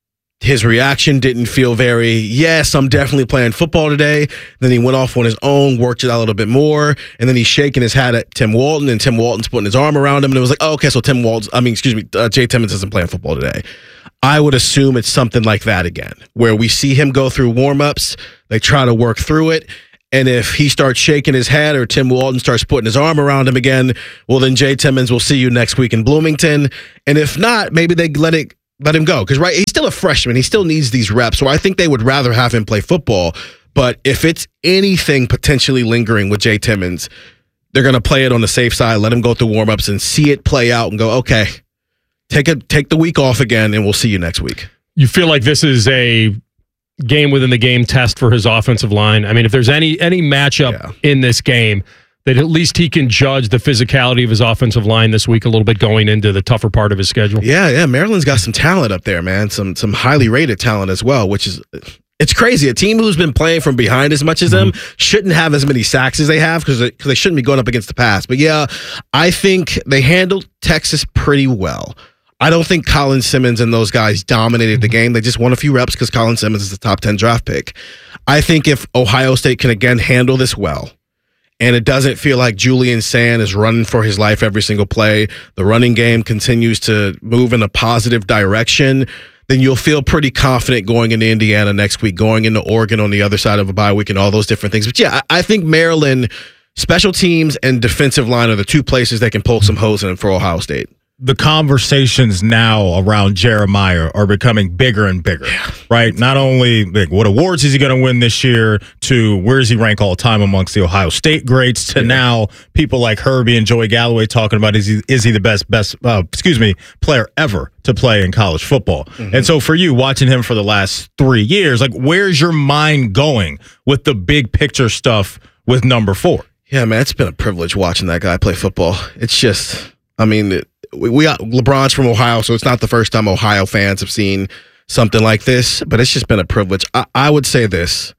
S30: his reaction didn't feel very, yes, I'm definitely playing football today. Then he went off on his own, worked it out a little bit more, and then he's shaking his hat at Tim Walton, and Tim Walton's putting his arm around him, and it was like, oh, okay, so Tim Walton, I mean, excuse me, uh, Jay Timmons isn't playing football today. I would assume it's something like that again, where we see him go through warm-ups, they try to work through it, and if he starts shaking his head or Tim Walton starts putting his arm around him again, well, then Jay Timmons will see you next week in Bloomington. And if not, maybe they let it let him go. Because, right, he's still a freshman. He still needs these reps. So I think they would rather have him play football. But if it's anything potentially lingering with Jay Timmons, they're going to play it on the safe side, let him go through warm-ups and see it play out and go, okay, take a, take the week off again, and we'll see you next week.
S8: You feel like this is a game within the game test for his offensive line? I mean, if there's any any matchup yeah. in this game that at least he can judge the physicality of his offensive line this week a little bit going into the tougher part of his schedule.
S30: Yeah, yeah. Maryland's got some talent up there, man. Some some highly rated talent as well, which is it's crazy. A team who's been playing from behind as much as mm-hmm. them shouldn't have as many sacks as they have because they, they shouldn't be going up against the pass. But yeah, I think they handled Texas pretty well. I don't think Colin Simmons and those guys dominated the game. They just won a few reps because Colin Simmons is the top ten draft pick. I think if Ohio State can again handle this well, and it doesn't feel like Julian Sand is running for his life every single play, the running game continues to move in a positive direction, then you'll feel pretty confident going into Indiana next week, going into Oregon on the other side of a bye week and all those different things. But yeah, I think Maryland, special teams and defensive line are the two places that can pull some hose in for Ohio State.
S9: The conversations now around Jeremiah are becoming bigger and bigger, yeah. right? Not only like, what awards is he going to win this year, to where does he rank all time amongst the Ohio State greats, to yeah. now people like Herbie and Joey Galloway talking about is he is he the best best uh, excuse me player ever to play in college football. Mm-hmm. And so for you, watching him for the last three years, like where's your mind going with the big picture stuff with number four?
S30: Yeah, man, it's been a privilege watching that guy play football. It's just, I mean. It, We, we got LeBron's from Ohio, so it's not the first time Ohio fans have seen something like this, but it's just been a privilege. I, I would say this.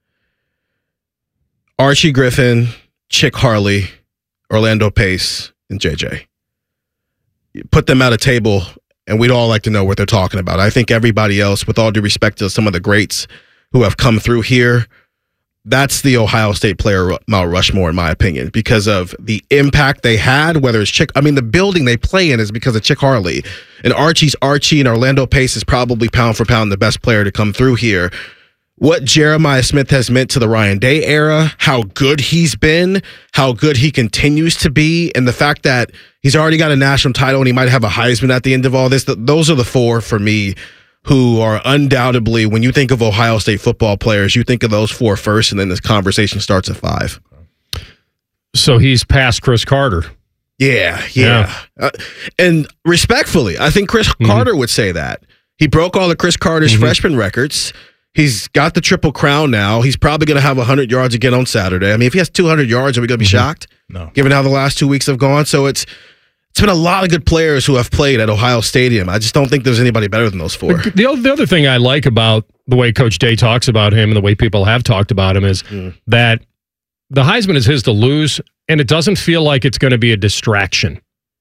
S30: Archie Griffin, Chick Harley, Orlando Pace, and J J. Put them at a table, and we'd all like to know what they're talking about. I think everybody else, with all due respect to some of the greats who have come through here, that's the Ohio State player Mount Rushmore, in my opinion, because of the impact they had, whether it's Chick. I mean, the building they play in is because of Chick Harley. And Archie's Archie, and Orlando Pace is probably pound for pound the best player to come through here. What Jeremiah Smith has meant to the Ryan Day era, how good he's been, how good he continues to be, and the fact that he's already got a national title and he might have a Heisman at the end of all this, those are the four for me who are undoubtedly, when you think of Ohio State football players, you think of those four first, and then this conversation starts at five.
S8: So he's past Chris Carter.
S30: Yeah, yeah. yeah. Uh, and respectfully, I think Chris mm-hmm. Carter would say that. He broke all of Chris Carter's mm-hmm. freshman records. He's got the Triple Crown now. He's probably going to have one hundred yards again on Saturday. I mean, if he has two hundred yards, are we going to be mm-hmm. shocked?
S9: No.
S30: Given how the last two weeks have gone. So it's It's been a lot of good players who have played at Ohio Stadium. I just don't think there's anybody better than those four.
S8: The, the, the other thing I like about the way Coach Day talks about him and the way people have talked about him is mm. that the Heisman is his to lose, and it doesn't feel like it's going to be a distraction.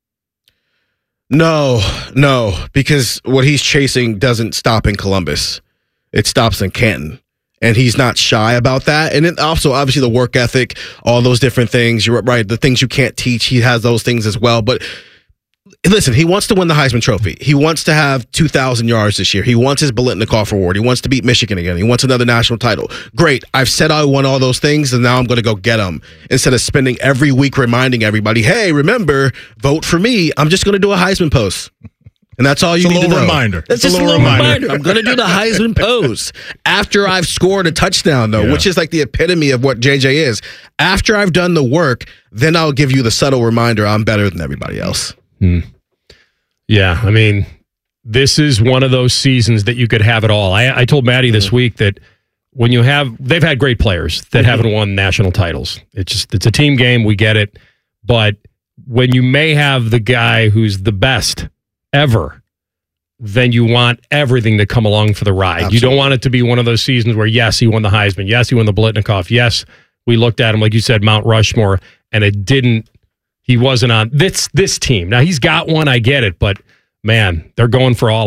S30: No, no, because what he's chasing doesn't stop in Columbus. It stops in Canton. And he's not shy about that. And then also, obviously, the work ethic, all those different things. You're right. The things you can't teach, he has those things as well. But listen, he wants to win the Heisman Trophy. He wants to have two thousand yards this year. He wants his Biletnikoff Award. He wants to beat Michigan again. He wants another national title. Great. I've said I won all those things, and now I'm going to go get them. Instead of spending every week reminding everybody, hey, remember, vote for me. I'm just going to do a Heisman post. And that's all you
S9: it's
S30: need
S9: a
S30: to know.
S9: Reminder.
S30: That's
S9: it's
S30: just
S9: a little reminder.
S30: reminder. I'm going to do the Heisman pose after I've scored a touchdown, though, yeah. which is like the epitome of what J J is. After I've done the work, then I'll give you the subtle reminder I'm better than everybody else.
S8: Hmm. Yeah, I mean, this is one of those seasons that you could have it all. I, I told Maddie this mm-hmm. week that when you have, they've had great players that mm-hmm. haven't won national titles. It's just, it's a team game. We get it. But when you may have the guy who's the best ever, then you want everything to come along for the ride. Absolutely. You don't want it to be one of those seasons where, yes, he won the Heisman. Yes, he won the Biletnikoff. Yes, we looked at him, like you said, Mount Rushmore, and it didn't, he wasn't on this, this team. Now, he's got one, I get it, but man, they're going for all of it.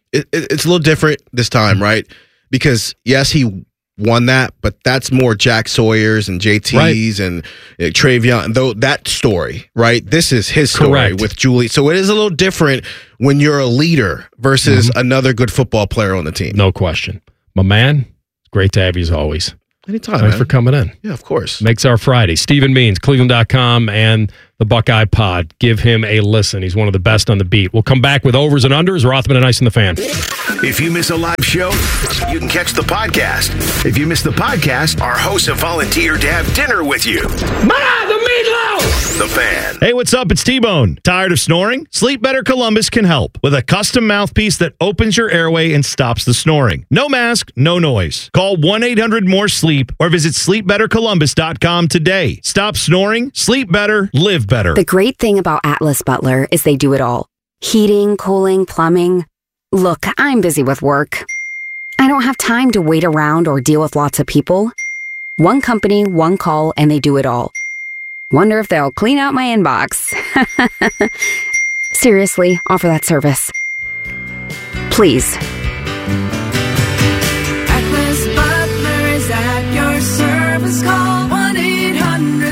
S30: it, it, it's a little different this time, right? Because yes, he won that, but that's more Jack Sawyer's and J T's right. and uh, Travion, though that story, right? This is his story
S8: Correct.
S30: with Julie. So it is a little different when you're a leader versus mm-hmm. another good football player on the team.
S8: No question. My man, great to have you as always.
S30: Anytime,
S8: Thanks
S30: man.
S8: for coming in.
S30: Yeah, of course.
S8: Makes our Friday. Stephen Means, Cleveland dot com and the Buckeye Pod. Give him a listen. He's one of the best on the beat. We'll come back with overs and unders. Rothman and Ice and the Fan.
S6: If you miss a live show, you can catch the podcast. If you miss the podcast, our hosts have volunteered to have dinner with you.
S8: Ma, the meatloaf!
S6: The Fan.
S9: Hey, what's up? It's T-Bone. Tired of snoring? Sleep Better Columbus can help with a custom mouthpiece that opens your airway and stops the snoring. No mask, no noise. Call one eight hundred more sleep or visit sleep better columbus dot com today. Stop snoring, sleep better, live better.
S11: The great thing about Atlas Butler is they do it all. Heating, cooling, plumbing. Look, I'm busy with work. I don't have time to wait around or deal with lots of people. One company, one call, and they do it all. Wonder if they'll clean out my inbox. Seriously, offer that service. Please.
S25: Atlas Butler is at your service. Call one eight hundred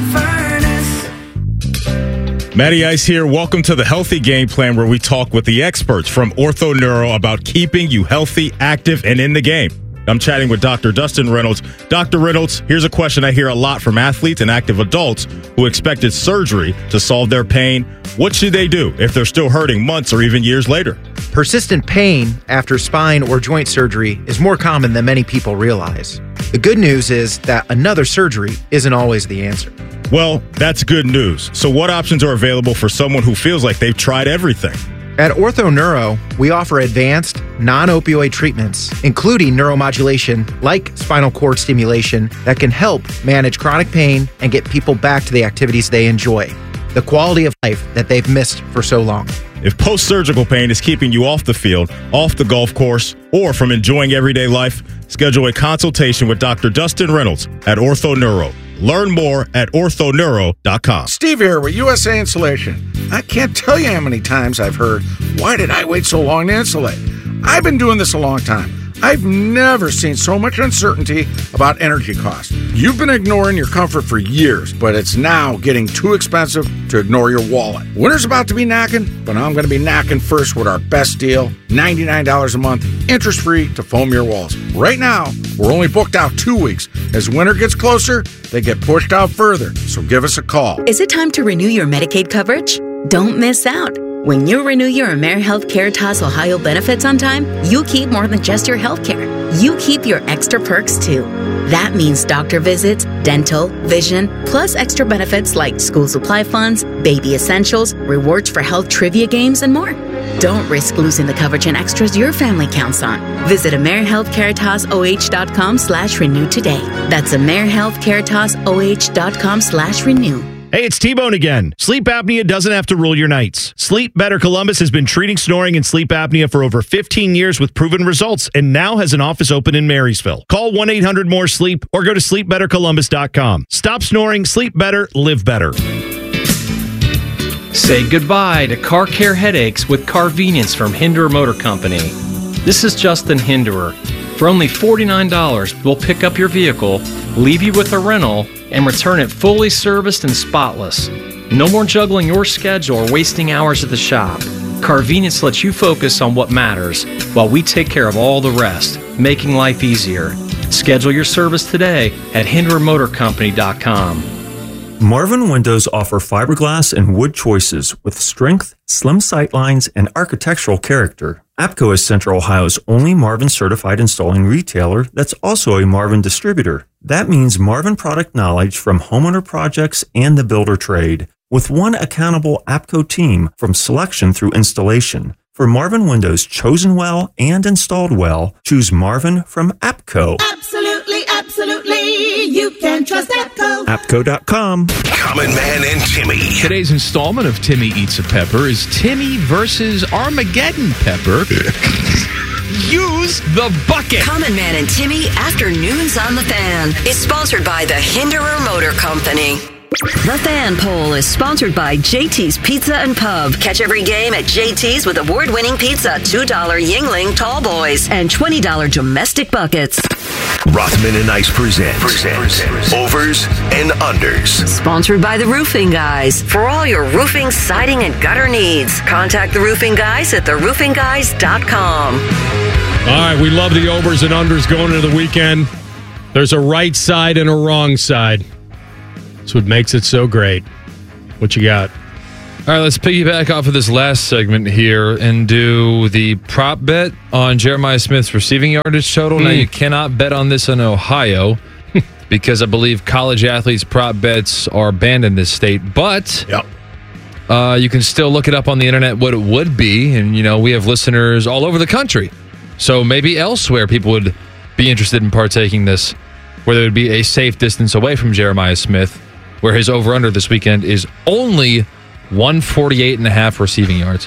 S25: furnace.
S9: Matty Ice here. Welcome to the Healthy Game Plan, where we talk with the experts from Ortho Neuro about keeping you healthy, active, and in the game. I'm chatting with Doctor Dustin Reynolds. Doctor Reynolds, here's a question I hear a lot from athletes and active adults who expected surgery to solve their pain. What should they do if they're still hurting months or even years later?
S28: Persistent pain after spine or joint surgery is more common than many people realize. The good news is that another surgery isn't always the answer.
S9: Well, that's good news. So what options are available for someone who feels like they've tried everything?
S28: At Ortho Neuro, we offer advanced, non-opioid treatments, including neuromodulation like spinal cord stimulation that can help manage chronic pain and get people back to the activities they enjoy, the quality of life that they've missed for so long.
S9: If post-surgical pain is keeping you off the field, off the golf course, or from enjoying everyday life, schedule a consultation with Doctor Dustin Reynolds at Ortho Neuro. Learn more at ortho neuro dot com.
S12: Steve here with U S A Insulation. I can't tell you how many times I've heard, why did I wait so long to insulate? I've been doing this a long time. I've never seen so much uncertainty about energy costs. You've been ignoring your comfort for years, but it's now getting too expensive to ignore your wallet. Winter's about to be knocking, but I'm going to be knocking first with our best deal, ninety-nine dollars a month, interest-free to foam your walls. Right now, we're only booked out two weeks. As winter gets closer, they get pushed out further, so give us a call.
S13: Is it time to renew your Medicaid coverage? Don't miss out. When you renew your AmeriHealth Caritas Ohio benefits on time, you keep more than just your health care. You keep your extra perks too. That means doctor visits, dental, vision, plus extra benefits like school supply funds, baby essentials, rewards for health trivia games, and more. Don't risk losing the coverage and extras your family counts on. Visit AmeriHealthCaritasOH.com slash renew today. That's AmeriHealthCaritasOH.com slash renew.
S9: Hey, it's T-Bone again. Sleep apnea doesn't have to rule your nights. Sleep Better Columbus has been treating snoring and sleep apnea for over fifteen years with proven results and now has an office open in Marysville. Call one eight hundred more sleep or go to sleep better columbus dot com. Stop snoring, sleep better, live better.
S15: Say goodbye to car care headaches with Carvenience from Hinderer Motor Company. This is Justin Hinderer. For only forty-nine dollars, we'll pick up your vehicle, leave you with a rental, and return it fully serviced and spotless. No more juggling your schedule or wasting hours at the shop. Carvenience lets you focus on what matters while we take care of all the rest, making life easier. Schedule your service today at hinderer motor company dot com.
S16: Marvin Windows offer fiberglass and wood choices with strength, slim sightlines, and architectural character. APCO is Central Ohio's only Marvin certified installing retailer that's also a Marvin distributor. That means Marvin product knowledge from homeowner projects and the builder trade, with one accountable APCO team from selection through installation. For Marvin Windows chosen well and installed well, choose Marvin from APCO.
S25: Absolutely, absolutely. You can trust APCO.
S16: APCO dot com.
S6: Common Man and Timmy.
S17: Today's installment of Timmy Eats a Pepper is Timmy versus Armageddon Pepper. Use the bucket.
S4: Common Man and Timmy Afternoons on the Fan is sponsored by the Hinderer Motor Company. The Fan Poll is sponsored by J T's Pizza and Pub. Catch every game at J T's with award-winning pizza, two dollar Yingling Tall Boys, and twenty dollar domestic buckets.
S6: Rothman and Ice present, present Overs and Unders.
S4: Sponsored by The Roofing Guys. For all your roofing, siding, and gutter needs, contact The Roofing Guys at the roofing guys dot com.
S8: All right, we love the overs and unders going into the weekend. There's a right side and a wrong side. That's what makes it so great. What you got?
S1: All right, let's piggyback off of this last segment here and do the prop bet on Jeremiah Smith's receiving yardage total. Mm. Now, you cannot bet on this in Ohio because I believe college athletes' prop bets are banned in this state. But
S30: yep.
S1: uh, you can still look it up on the internet what it would be. And, you know, we have listeners all over the country. So maybe elsewhere people would be interested in partaking this, where there would be a safe distance away from Jeremiah Smith, where his over-under this weekend is only one forty-eight and a half receiving yards.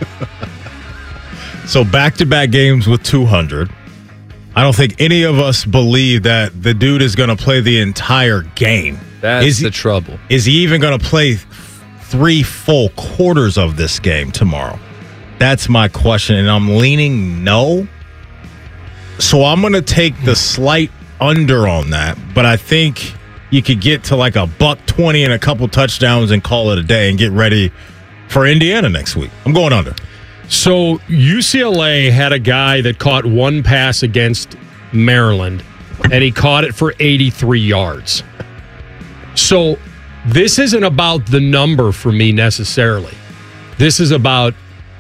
S9: So back-to-back games with two hundred. I don't think any of us believe that the dude is going to play the entire game.
S1: That's
S9: is
S1: the
S9: he,
S1: trouble.
S9: Is he even going to play three full quarters of this game tomorrow? That's my question, and I'm leaning no. So I'm going to take the slight under on that, but I think you could get to like a buck twenty and a couple touchdowns and call it a day and get ready for Indiana next week. I'm going under.
S8: So U C L A had a guy that caught one pass against Maryland, and he caught it for eighty-three yards. So this isn't about the number for me necessarily. This is about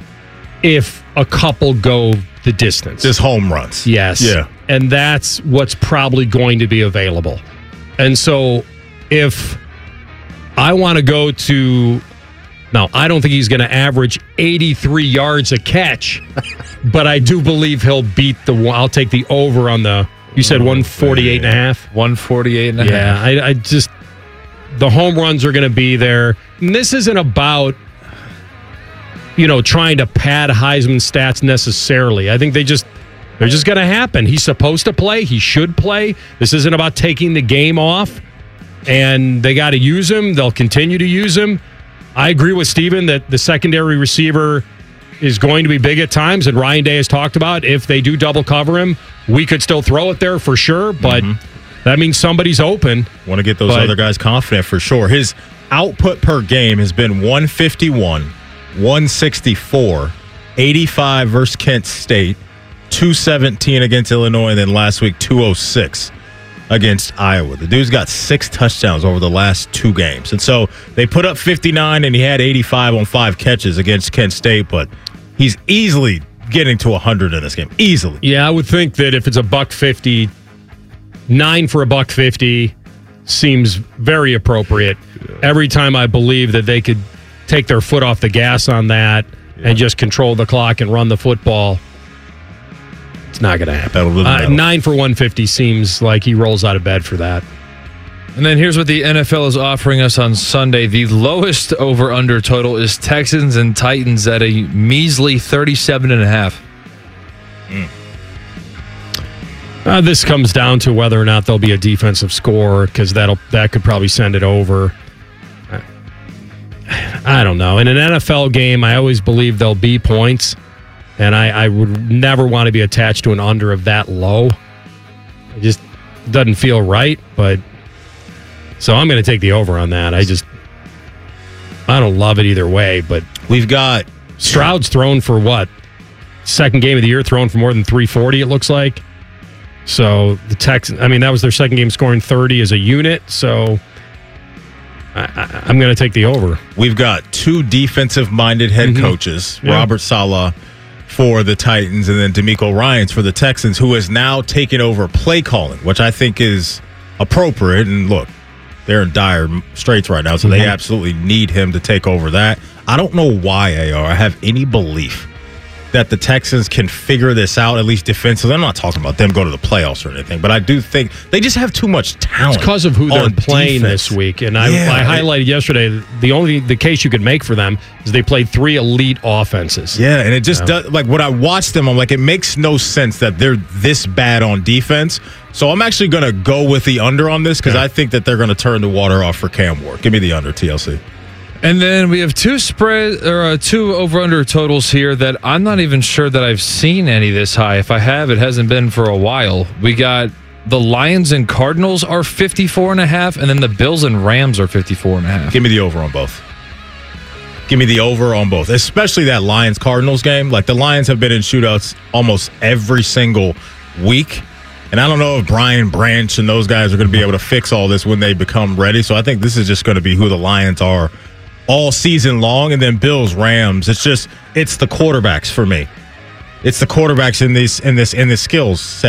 S8: if a couple go the distance.
S9: Just home runs.
S8: Yes.
S9: Yeah.
S8: And that's what's probably going to be available. And so if I want to go to, now I don't think he's going to average eighty-three yards a catch, but I do believe he'll beat the, I'll take the over on the, you said one forty-eight and a half?
S1: one forty-eight and a
S8: yeah,
S1: half.
S8: I, I just, the home runs are going to be there. And this isn't about, you know, trying to pad Heisman stats necessarily. I think they just, they're just going to happen. He's supposed to play. He should play. This isn't about taking the game off, and they got to use him. They'll continue to use him. I agree with Steven that the secondary receiver is going to be big at times, and Ryan Day has talked about if they do double cover him, we could still throw it there for sure, but mm-hmm. that means somebody's open.
S9: Want to get those
S8: but,
S9: other guys confident for sure. His output per game has been one fifty-one, one sixty-four, eighty-five versus Kent State, two seventeen against Illinois, and then last week two oh six against Iowa. The dude's got six touchdowns over the last two games. And so they put up fifty-nine, and he had eighty-five on five catches against Kent State, but he's easily getting to one hundred in this game. Easily.
S8: Yeah, I would think that if it's a buck fifty, nine for a buck fifty seems very appropriate. Yeah. Every time I believe that they could take their foot off the gas on that yeah. and just control the clock and run the football, it's not going to happen. Uh, nine for one fifty seems like he rolls out of bed for that.
S1: And then here's what the N F L is offering us on Sunday. The lowest over-under total is Texans and Titans at a measly thirty-seven and a half.
S8: Mm. Uh, this comes down to whether or not there'll be a defensive score, because that'll that could probably send it over. I don't know. In an N F L game, I always believe there'll be points, and I, I would never want to be attached to an under of that low. It just doesn't feel right, but so I'm going to take the over on that. I just I don't love it either way, but
S9: we've got
S8: Stroud's thrown for what? Second game of the year, thrown for more than three forty, it looks like. So the Texans, I mean, that was their second game scoring thirty as a unit, so I, I, I'm going to take the over.
S9: We've got two defensive-minded head mm-hmm. coaches, yeah. Robert Saleh for the Titans and then DeMeco Ryans for the Texans, who has now taken over play calling, which I think is appropriate. And look, they're in dire straits right now, so mm-hmm. they absolutely need him to take over that. I don't know why, A R. I have any belief that the Texans can figure this out, at least defensively. I'm not talking about them go to the playoffs or anything, but I do think they just have too much talent.
S8: It's because of who they're
S9: on
S8: playing
S9: defense.
S8: this week. And I,
S9: Yeah,
S8: I
S9: it-
S8: highlighted yesterday, the only the case you could make for them is they played three elite offenses.
S9: Yeah, and it just
S8: Yeah.
S9: does, like when I watch them, I'm like, it makes no sense that they're this bad on defense. So I'm actually going to go with the under on this because I think that they're going to turn the water off for Cam Ward. Give me the under, T L C.
S1: And then we have two spread or uh, two over under totals here that I'm not even sure that I've seen any this high. If I have, it hasn't been for a while. We got the Lions and Cardinals are fifty-four and a half, and then the Bills and Rams are fifty-four and a half.
S9: Give me the over on both. Give me the over on both, especially that Lions Cardinals game. Like the Lions have been in shootouts almost every single week. And I don't know if Brian Branch and those guys are going to be able to fix all this when they become ready. So I think this is just going to be who the Lions are all season long. And then Bills, Rams. It's just, it's the quarterbacks for me. It's the quarterbacks in these in this in this skills set.